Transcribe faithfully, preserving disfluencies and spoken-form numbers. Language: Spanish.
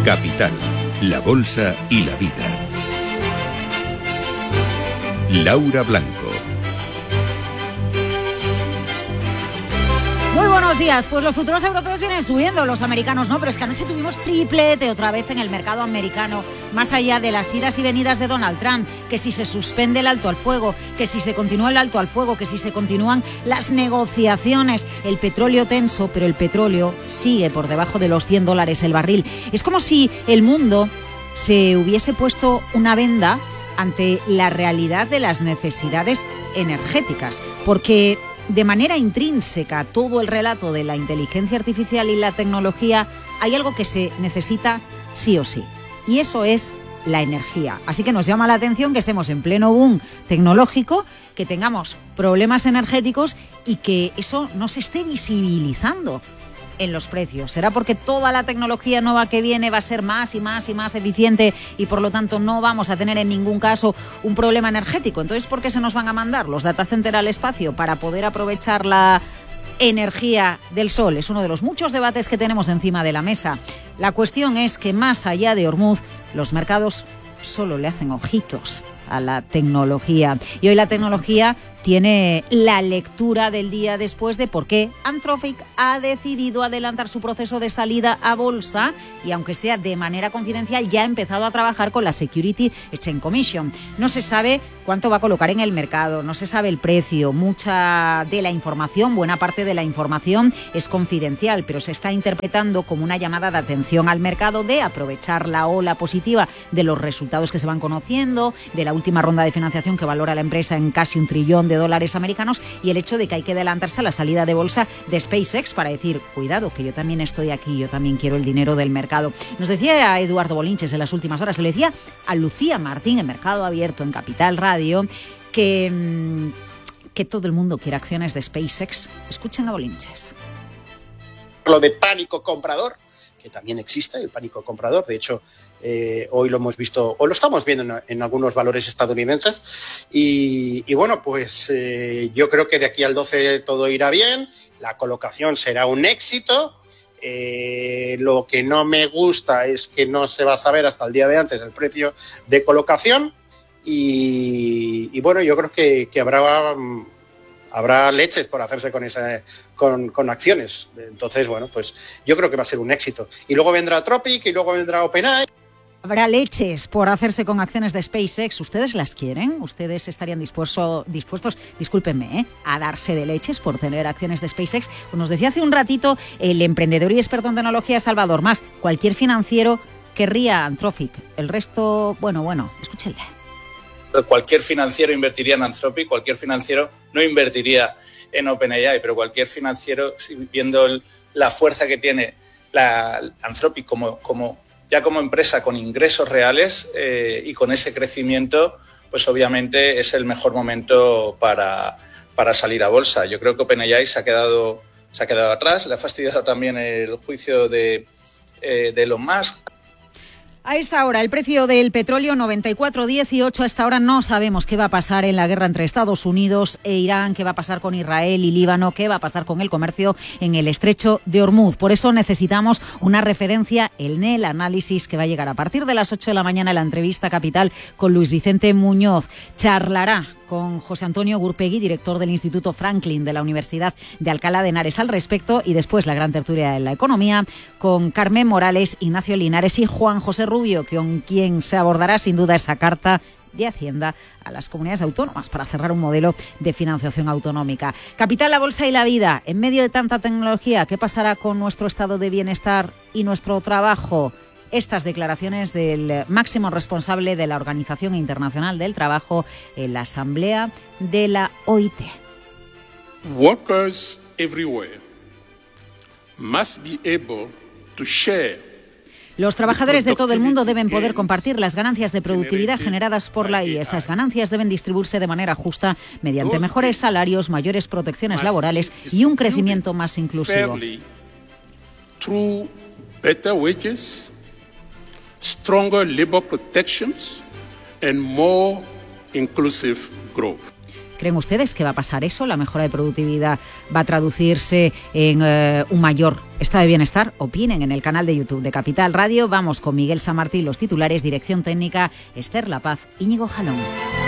Capital, la Bolsa y la Vida. Laura Blanco. Muy buenos días. Pues los futuros europeos vienen subiendo, los americanos no, pero es que anoche tuvimos triplete otra vez en el mercado americano, más allá de las idas y venidas de Donald Trump, que si se suspende el alto al fuego, que si se continúa el alto al fuego, que si se continúan las negociaciones, el petróleo tenso, pero el petróleo sigue por debajo de los cien dólares el barril. Es como si el mundo se hubiese puesto una venda ante la realidad de las necesidades energéticas, porque de manera intrínseca todo el relato de la inteligencia artificial y la tecnología hay algo que se necesita sí o sí, y eso es la energía. Así que nos llama la atención que estemos en pleno boom tecnológico, que tengamos problemas energéticos y que eso no se esté visibilizando en los precios. ¿Será porque toda la tecnología nueva que viene va a ser más y más y más eficiente y por lo tanto no vamos a tener en ningún caso un problema energético? Entonces, ¿por qué se nos van a mandar los data centers al espacio para poder aprovechar la energía del sol? Es uno de los muchos debates que tenemos encima de la mesa. La cuestión es que más allá de Hormuz, los mercados solo le hacen ojitos a la tecnología. Y hoy la tecnología tiene la lectura del día después de por qué Anthropic ha decidido adelantar su proceso de salida a bolsa y, aunque sea de manera confidencial, ya ha empezado a trabajar con la Security Exchange Commission. No se sabe cuánto va a colocar en el mercado, no se sabe el precio, mucha de la información, buena parte de la información es confidencial, pero se está interpretando como una llamada de atención al mercado de aprovechar la ola positiva de los resultados que se van conociendo, de la última ronda de financiación que valora la empresa en casi un trillón de dólares americanos y el hecho de que hay que adelantarse a la salida de bolsa de SpaceX para decir, cuidado, que yo también estoy aquí, yo también quiero el dinero del mercado. Nos decía a Eduardo Bolinches en las últimas horas, se le decía a Lucía Martín en Mercado Abierto, en Capital Radio, que, que todo el mundo quiere acciones de SpaceX. Escuchen a Bolinches. Lo de pánico comprador, que también existe, el pánico comprador, de hecho, Eh, hoy lo hemos visto, o lo estamos viendo en, en algunos valores estadounidenses y, y bueno, pues eh, yo creo que de aquí al doce todo irá bien, la colocación será un éxito. Eh, lo que no me gusta es que no se va a saber hasta el día de antes el precio de colocación y, y bueno, yo creo que, que habrá... habrá leches por hacerse con, esa, con, con acciones. Entonces, bueno, pues yo creo que va a ser un éxito. Y luego vendrá Tropic y luego vendrá OpenAI. Habrá leches por hacerse con acciones de SpaceX. ¿Ustedes las quieren? ¿Ustedes estarían dispuesto, dispuestos, discúlpenme, ¿eh? a darse de leches por tener acciones de SpaceX? Pues nos decía hace un ratito el emprendedor y experto en tecnología Salvador Mas, cualquier financiero querría Anthropic. El resto, bueno, bueno, escúchenle. Cualquier financiero invertiría en Anthropic, cualquier financiero no invertiría en OpenAI, pero cualquier financiero, viendo el, la fuerza que tiene la Anthropic como, como, ya como empresa con ingresos reales eh, y con ese crecimiento, pues obviamente es el mejor momento para, para salir a bolsa. Yo creo que OpenAI se ha quedado, se ha quedado atrás, le ha fastidiado también el juicio de, eh, de Elon Musk. A esta hora, el precio del petróleo noventa y cuatro dieciocho. A esta hora no sabemos qué va a pasar en la guerra entre Estados Unidos e Irán, qué va a pasar con Israel y Líbano, qué va a pasar con el comercio en el estrecho de Hormuz. Por eso necesitamos una referencia en el análisis que va a llegar a partir de las ocho de la mañana en la entrevista Capital con Luis Vicente Muñoz. Charlará con José Antonio Gurpegui, director del Instituto Franklin de la Universidad de Alcalá de Henares al respecto, y después la gran tertulia de la economía con Carmen Morales, Ignacio Linares y Juan José Rubio, con quien se abordará sin duda esa carta de Hacienda a las comunidades autónomas para cerrar un modelo de financiación autonómica. Capital, la bolsa y la vida. En medio de tanta tecnología, ¿qué pasará con nuestro estado de bienestar y nuestro trabajo? Estas declaraciones del máximo responsable de la Organización Internacional del Trabajo en la Asamblea de la O I T. Workers everywhere must be able to share. Los trabajadores de todo el mundo deben poder compartir las ganancias de productividad generadas por la I A. Esas ganancias deben distribuirse de manera justa mediante mejores salarios, mayores protecciones laborales y un crecimiento más inclusivo. Through better wages, stronger labor protections and more inclusive growth. ¿Creen ustedes que va a pasar eso? ¿La mejora de productividad va a traducirse en eh, un mayor estado de bienestar? Opinen en el canal de YouTube de Capital Radio. Vamos con Miguel San Martín, los titulares, dirección técnica, Esther La Paz, Íñigo Jalón.